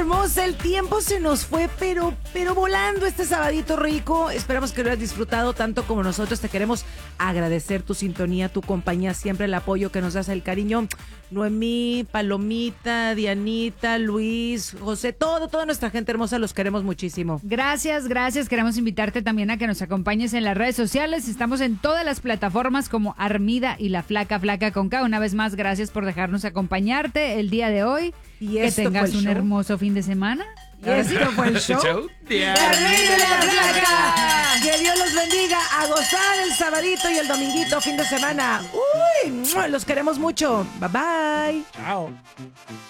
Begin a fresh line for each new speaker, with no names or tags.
hermosa, el tiempo se nos fue, pero volando este sabadito rico. Esperamos que lo hayas disfrutado tanto como nosotros. Te queremos agradecer tu sintonía, tu compañía, siempre el apoyo que nos das, el cariño. Noemí, Palomita, Dianita, Luis, José, toda nuestra gente hermosa, los queremos muchísimo.
Gracias. Queremos invitarte también a que nos acompañes en las redes sociales. Estamos en todas las plataformas como Armida y La Flaca con K. Una vez más, gracias por dejarnos acompañarte el día de hoy.
Y
que
esto
tengas
fue el
un
show.
hermoso fin de semana.
Y esto fue el show
de
Armida y La Flaca. Que Dios los bendiga, a gozar el sabadito y el dominguito, fin de semana. Uy, los queremos mucho. Bye bye.
Chao.